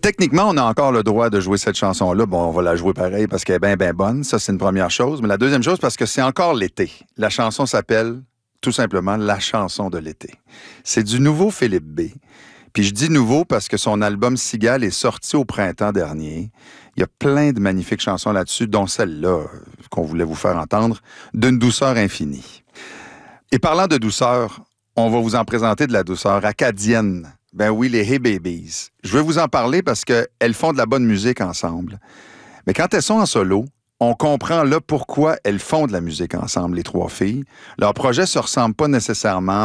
Techniquement, on a encore le droit de jouer cette chanson-là. Bon, on va la jouer pareil parce qu'elle est bien bonne. Ça, c'est une première chose. Mais la deuxième chose, parce que c'est encore l'été. La chanson s'appelle tout simplement La chanson de l'été. C'est du nouveau Philippe B. Puis je dis nouveau parce que son album Cigale est sorti au printemps dernier. Il y a plein de magnifiques chansons là-dessus, dont celle-là qu'on voulait vous faire entendre, d'une douceur infinie. Et parlant de douceur, on va vous en présenter de la douceur acadienne. Ben oui, les Hey Babies. Je veux vous en parler parce qu'elles font de la bonne musique ensemble. Mais quand elles sont en solo, on comprend là pourquoi elles font de la musique ensemble, les trois filles. Leurs projets se ressemblent pas nécessairement,